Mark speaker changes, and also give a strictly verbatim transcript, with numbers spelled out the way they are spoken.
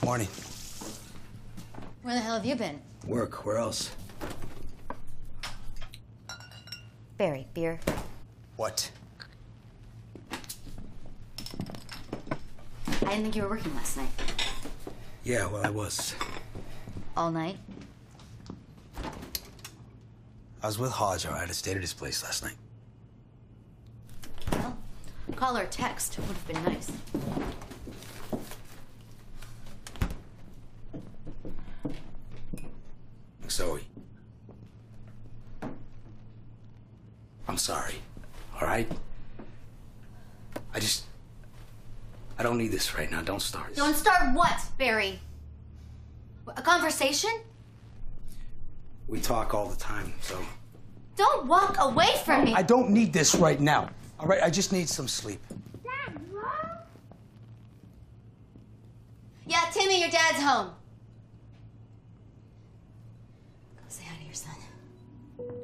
Speaker 1: Morning.
Speaker 2: Where the hell have you been?
Speaker 1: Work. Where else?
Speaker 2: Barry, beer.
Speaker 1: What?
Speaker 2: I didn't think you were working last night.
Speaker 1: Yeah, well, I was.
Speaker 2: All night?
Speaker 1: I was with Hodge, all right? I stayed at his place last night.
Speaker 2: Well, call or text would have been nice.
Speaker 1: Zoe. I'm sorry, all right? I just... I don't need this right now. Don't start.
Speaker 2: Don't start what, Barry? A conversation?
Speaker 1: We talk all the time, so...
Speaker 2: Don't walk away from me!
Speaker 1: I don't need this right now, all right? I just need some sleep.
Speaker 2: Dad, Mom? Yeah, Timmy, your dad's home. Go say hi to your son.